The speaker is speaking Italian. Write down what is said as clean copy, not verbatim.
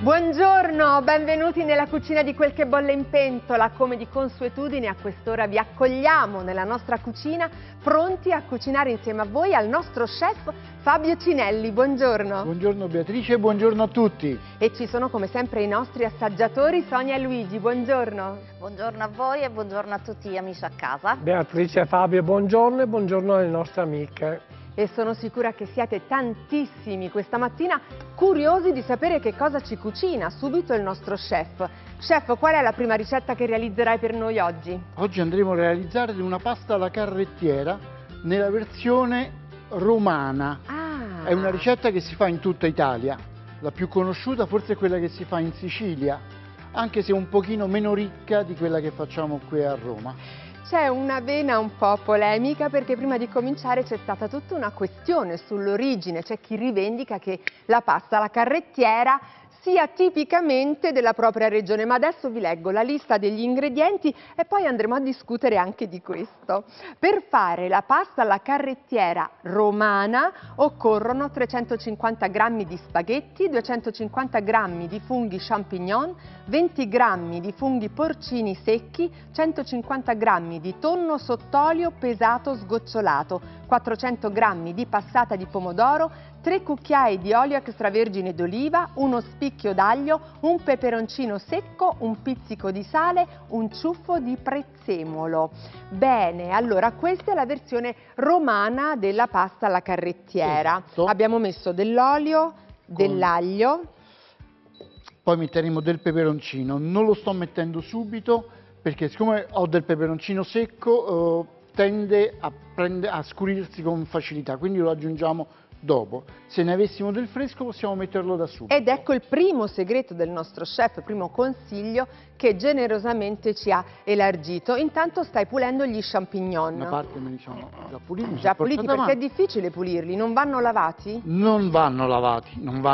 Buongiorno, benvenuti nella cucina di Quel che bolle in pentola. Come di consuetudine a quest'ora vi accogliamo nella nostra cucina, pronti a cucinare insieme a voi al nostro chef Fabio Cinelli. Buongiorno. Buongiorno Beatrice e buongiorno a tutti. E ci sono come sempre i nostri assaggiatori Sonia e Luigi. Buongiorno. Buongiorno a voi e buongiorno a tutti gli amici a casa. Beatrice e Fabio, buongiorno e buongiorno alle nostre amiche. E sono sicura che siate tantissimi questa mattina curiosi di sapere che cosa ci cucina subito il nostro chef. Chef, qual è la prima ricetta che realizzerai per noi oggi? Oggi andremo a realizzare una pasta alla carrettiera nella versione romana. È una ricetta che si fa in tutta Italia. La più conosciuta forse è quella che si fa in Sicilia, anche se un pochino meno ricca di quella che facciamo qui a Roma. C'è una vena un po' polemica perché prima di cominciare c'è stata tutta una questione sull'origine. C'è chi rivendica che la pasta alla carrettiera sia tipicamente della propria regione, ma adesso vi leggo la lista degli ingredienti e poi andremo a discutere anche di questo. Per fare la pasta alla carrettiera romana occorrono 350 g di spaghetti, 250 g di funghi champignon, 20 g di funghi porcini secchi, 150 g di tonno sott'olio pesato sgocciolato, 400 g di passata di pomodoro, 3 cucchiai di olio extravergine d'oliva, uno spicchio d'aglio, un peperoncino secco, un pizzico di sale, un ciuffo di prezzemolo. Bene, allora questa è la versione romana della pasta alla carrettiera. Esatto. Abbiamo messo dell'olio, dell'aglio. Poi metteremo del peperoncino. Non lo sto mettendo subito perché siccome ho del peperoncino secco tende a scurirsi con facilità, quindi lo aggiungiamo dopo. Se ne avessimo del fresco possiamo metterlo da subito. Ed ecco il primo segreto del nostro chef, il primo consiglio che generosamente ci ha elargito. Intanto stai pulendo gli champignon. Una parte me li sono già puliti. Già puliti, perché è difficile pulirli, non vanno lavati? Non vanno lavati,